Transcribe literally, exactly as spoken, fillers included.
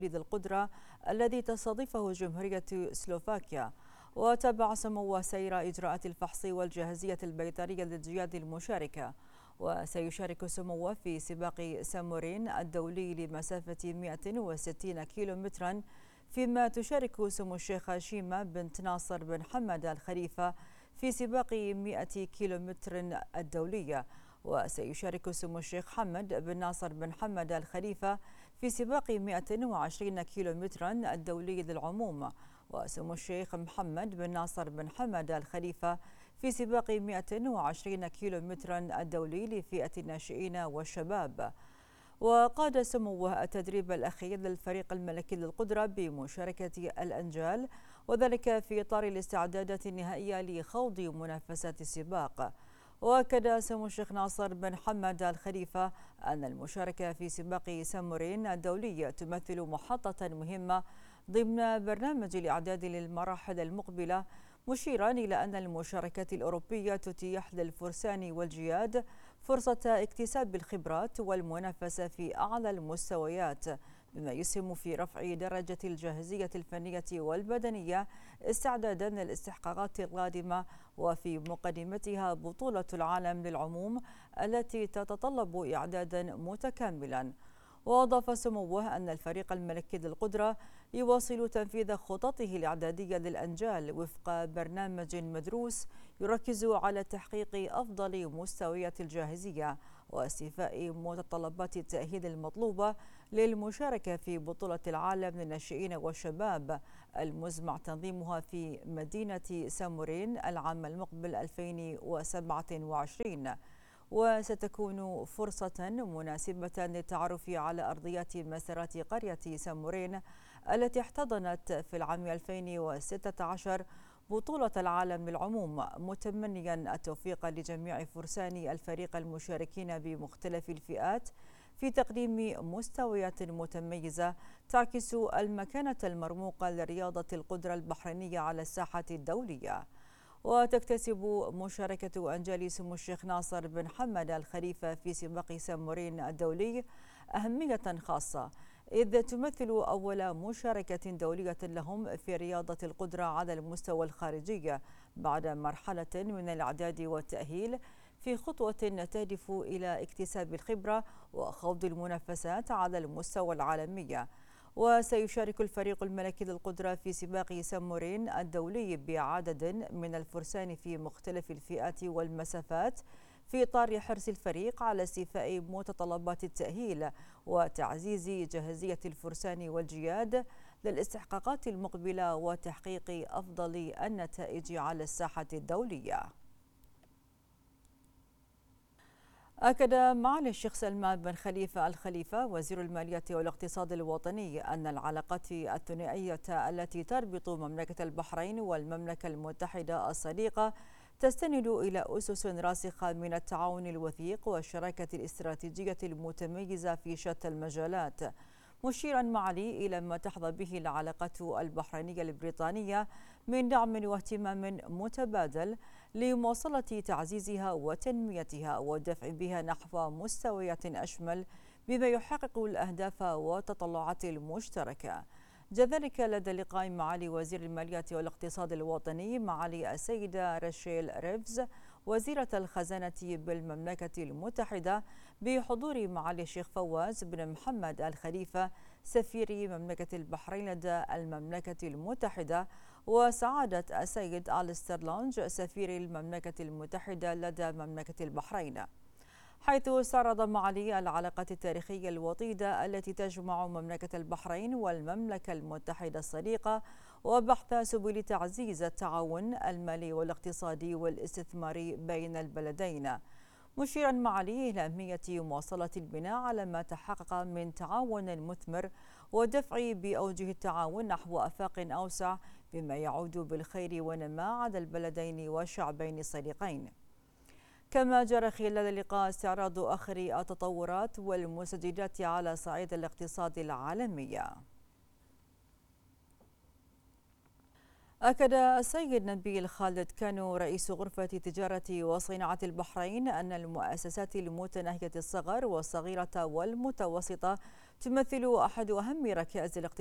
ذي القدرة الذي تستضيفه جمهورية سلوفاكيا. وتابع سمو سير إجراءات الفحص والجاهزية البيطرية للجياد المشاركة. وسيشارك سموه في سباق سامورين الدولي لمسافة مئة وستين كيلومترا، فيما تشارك سمو الشيخ شيمة بنت ناصر بن حمد الخليفة في سباق مئة كيلومتر الدولية. وسيشارك سمو الشيخ حمد بن ناصر بن حمد الخليفة في سباق مئة وعشرين كيلومترا الدولي للعموم. وسمو الشيخ محمد بن ناصر بن حمد الخليفة في سباق مئة وعشرين كيلومترا الدولي لفئة الناشئين والشباب. وقاد سموه التدريب الأخير للفريق الملكي للقدرة بمشاركة الأنجال، وذلك في إطار الاستعدادات النهائية لخوض منافسات السباق. وأكد سمو الشيخ ناصر بن حمد الخليفة أن المشاركة في سباق سامورين الدولي تمثل محطة مهمة ضمن برنامج الإعداد للمراحل المقبلة، مشيرا إلى أن المشاركات الأوروبية تتيح للفرسان والجياد فرصة اكتساب الخبرات والمنافسة في أعلى المستويات، بما يسهم في رفع درجة الجاهزية الفنية والبدنية استعدادا للاستحقاقات القادمة، وفي مقدمتها بطولة العالم للعموم التي تتطلب إعدادا متكاملا. وأضاف سموه أن الفريق الملكي للقدرة يواصل تنفيذ خططه الإعدادية للأنجال وفق برنامج مدروس يركز على تحقيق أفضل مستويات الجاهزية واستيفاء متطلبات التأهيل المطلوبة للمشاركة في بطولة العالم للناشئين والشباب المزمع تنظيمها في مدينة سامورين العام المقبل ألفين وسبعة وعشرين. وستكون فرصة مناسبة للتعرف على أرضيات مسارات قرية سامورين التي احتضنت في العام ألفين وستة عشر بطولة العالم للعموم، متمنيا التوفيق لجميع فرسان الفريق المشاركين بمختلف الفئات في تقديم مستويات متميزة تعكس المكانة المرموقة لرياضة القدرة البحرينية على الساحة الدولية. وتكتسب مشاركة أنجال سمو الشيخ ناصر بن حمد الخليفة في سباق سامورين الدولي أهمية خاصة، إذ تمثل أول مشاركة دولية لهم في رياضة القدرة على المستوى الخارجي بعد مرحلة من الإعداد والتأهيل، في خطوة تهدف إلى اكتساب الخبرة وخوض المنافسات على المستوى العالمي. وسيشارك الفريق الملكي للقدرة في سباق سامورين الدولي بعدد من الفرسان في مختلف الفئات والمسافات، في إطار حرص الفريق على استيفاء متطلبات التأهيل وتعزيز جاهزية الفرسان والجياد للاستحقاقات المقبلة وتحقيق أفضل النتائج على الساحة الدولية. أكد معالي الشيخ سلمان بن خليفة الخليفة وزير المالية والاقتصاد الوطني أن العلاقات الثنائية التي تربط مملكة البحرين والمملكة المتحدة الصديقة تستند إلى أسس راسخة من التعاون الوثيق والشراكة الاستراتيجية المتميزة في شتى المجالات، مشيرا معالي إلى ما تحظى به العلاقات البحرينية البريطانية من دعم واهتمام متبادل لمواصلة تعزيزها وتنميتها والدفع بها نحو مستويات أشمل بما يحقق الأهداف والتطلعات المشتركة. جاء ذلك لدى لقاء معالي وزير المالية والاقتصاد الوطني معالي السيدة راشيل ريفز وزيرة الخزانة بالمملكة المتحدة بحضور معالي الشيخ فواز بن محمد الخليفة سفير مملكة البحرين لدى المملكة المتحدة، وسعادة السيد أليستر لونج سفير المملكة المتحدة لدى مملكة البحرين، حيث استعرض معالي العلاقات التاريخية الوطيدة التي تجمع مملكة البحرين والمملكة المتحدة الصديقة وبحث سبل تعزيز التعاون المالي والاقتصادي والاستثماري بين البلدين، مشيرا معالي إلى أهمية مواصلة البناء على ما تحقق من تعاون مثمر ودفع بأوجه التعاون نحو آفاق أوسع بما يعود بالخير والنماء على البلدين والشعبين الصديقين. كما جرى خلال اللقاء استعراض آخر التطورات والمستجدات على صعيد الاقتصاد العالمي. أكد السيد نبيل خالد كانو رئيس غرفة تجارة وصناعة البحرين أن المؤسسات المتناهية الصغر والصغيرة والمتوسطة تمثل أحد أهم ركائز الاقتصاد